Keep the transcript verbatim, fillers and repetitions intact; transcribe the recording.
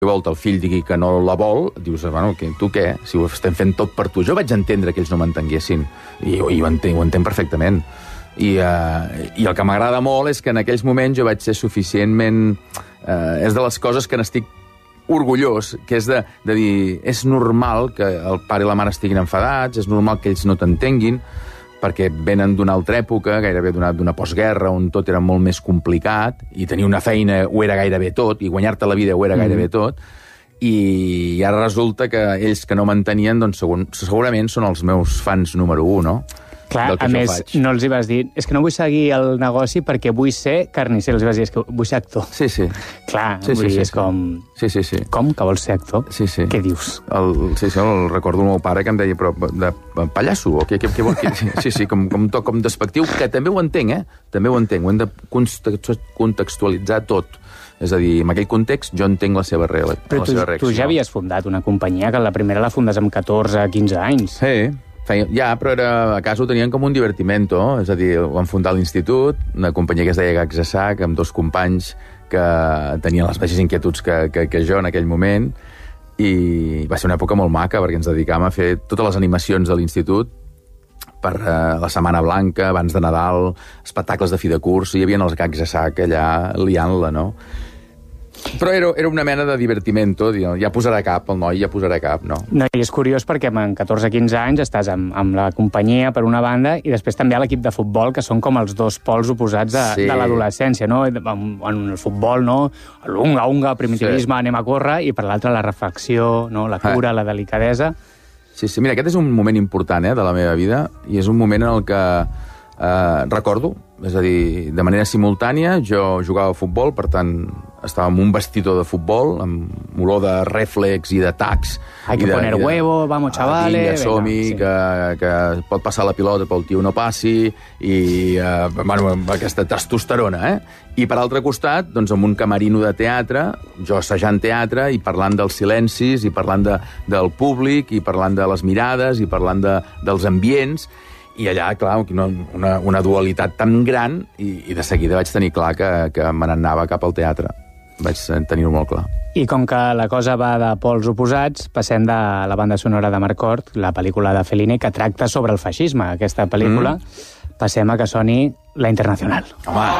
volta el fill digui que no la vol, dius, bueno, tu què? Si ho estem fent tot per tu. Jo vaig entendre que ells no m'entenguessin, i, i ho, entenc, ho entenc perfectament. I, uh, I el que m'agrada molt és que en aquells moments jo vaig ser suficientment... Uh, és de les coses que n'estic orgullós, que és de, de dir, és normal que el pare i la mare estiguin enfadats, és normal que ells no t'entenguin, perquè venen d'una altra època, gairebé d'una postguerra, on tot era molt més complicat, i tenir una feina ho era gairebé tot, i guanyar-te la vida ho era gairebé tot, i ara resulta que ells que no m'entenien, doncs segurament són els meus fans número u, no? Clar, a més, faig. No els hi vas dir, és que no vull seguir el negoci perquè vull ser carnisser, els hi vas dir, és que vull ser actor. Sí, sí. Clar, sí, vull sí, dir, sí, és com... Sí, sí, sí. Com, que vols ser actor? Sí, sí. Què dius? El, sí, sí, el recordo el meu pare que em deia, però de, de pallasso, o què, què, què vol? Sí, sí, com, com, com despectiu, que també ho entenc, eh? També ho entenc, ho hem de contextualitzar tot. És a dir, en aquell context jo entenc la seva, re, la però tu, seva reacció. Però tu ja havies fundat una companyia, que la primera la fundes amb catorze, quinze anys. Sí, feia, ja, però era, a casa ho tenien com un divertimento, és a dir, vam fundar a l'institut, una companyia que es deia Gags a Sac, amb dos companys que tenien les mateixes inquietuds que, que, que jo en aquell moment, i va ser una època molt maca, perquè ens dedicàvem a fer totes les animacions de l'institut per uh, la Setmana Blanca, abans de Nadal, espectacles de fi de curs, i hi havia els Gags a Sac allà liant-la, no? Però era, era una mena de divertimento, ja posarà cap, el noi ja posarà cap, no? No, i és curiós perquè amb catorze quinze anys estàs amb, amb la companyia, per una banda, i després també a l'equip de futbol, que són com els dos pols oposats de, sí. de l'adolescència, no? En, en el futbol, no? L'unga, unga, primitivisme, sí. Anem a córrer, i per l'altra la reflexió, no? La cura, ah. la delicadesa. Sí, sí, mira, aquest és un moment important, eh, de la meva vida, i és un moment en el que eh, recordo, és a dir, de manera simultània, jo jugava a futbol, per tant, estava amb un vestidor de futbol, amb olor de reflex i de tacs. Hay que de, poner de, huevo, vamos, chavales... Vinga, som-hi, sí. que, que pot passar la pilota, però el tio no passi, i, eh, bueno, amb aquesta testosterona, eh? I per altre costat, doncs, amb un camerino de teatre, jo assajant teatre, i parlant dels silencis, i parlant de, del públic, i parlant de les mirades, i parlant de, dels ambients. I allà, clar, una, una, una dualitat tan gran, i, i de seguida vaig tenir clar que, que me n'anava cap al teatre. Vaig tenir-ho molt clar. I com que la cosa va de pols oposats, passem de la banda sonora de Marcort, la pel·lícula de Fellini, que tracta sobre el feixisme, aquesta pel·lícula, mm. passem a que soni La Internacional. Home!